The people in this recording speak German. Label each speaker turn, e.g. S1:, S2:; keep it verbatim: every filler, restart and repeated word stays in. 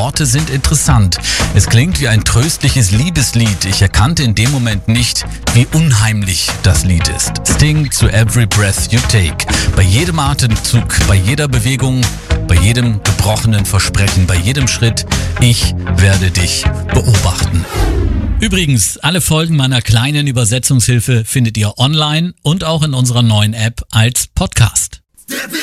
S1: Worte sind interessant. Es klingt wie ein tröstliches Liebeslied. Ich erkannte in dem Moment nicht, wie unheimlich das Lied ist. Sting zu Every Breath You Take. Bei jedem Atemzug, bei jeder Bewegung, bei jedem gebrochenen Versprechen, bei jedem Schritt, ich werde dich beobachten.
S2: Übrigens, alle Folgen meiner kleinen Übersetzungshilfe findet ihr online und auch in unserer neuen App als Podcast.